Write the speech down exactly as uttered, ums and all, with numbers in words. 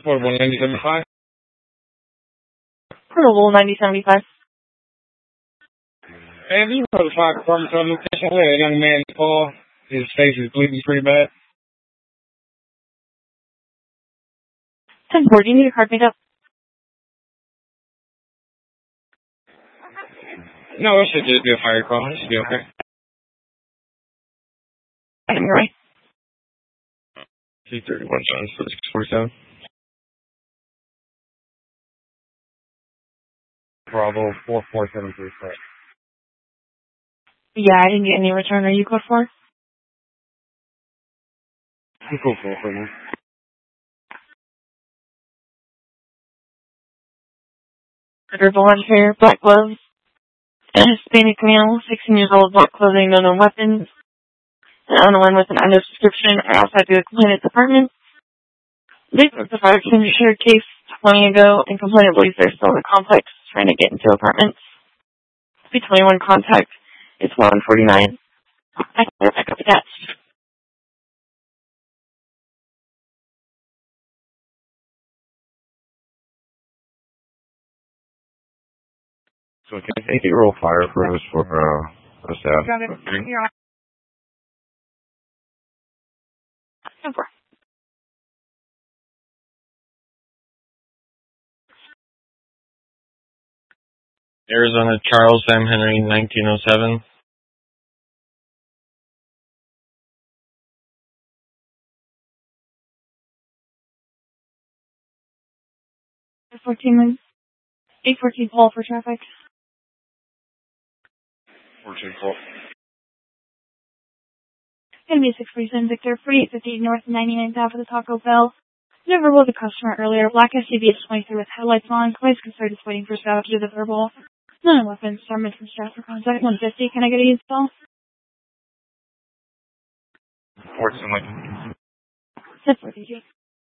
Portable ninety seventy-five. Portable ninety seventy-five. And you know the fire department to a location where a young man fall. His face is bleeding pretty bad. ten four, do you need a card made up? No, it should just be a fire call. It should be okay. I am right. C thirty-one, John, six forty-seven. Bravo, four four seven three, correct. Yeah, I didn't get any return. Are you code four? I'm cool for it right now. Under blonde hair, black gloves, and a Hispanic male, sixteen years old, black clothing, no known weapons. And on the one with an unknown description are outside the complainant's apartment. They took the fire extinguisher case twenty ago, and complainant believes they're still in the complex trying to get into apartments. B twenty-one contact is one forty-nine. I can back up attached. So can I take a roll fire for us for uh the staff? Got it. You're on. Super. Arizona Charles Sam Henry, nineteen oh seven. fourteen, eight fourteen call for traffic. fourteen four. Gonna be six forty-seven Victor, forty-eight fifty North ninety-ninth Ave for the Taco Bell. Never with a customer earlier. Black S U V is twenty-three with headlights on. Quite concerned is waiting for staff to do the verbal. None weapons. Starman from staff for contact. one fifty. Can I get a use call? Fortunately. ten forty-two.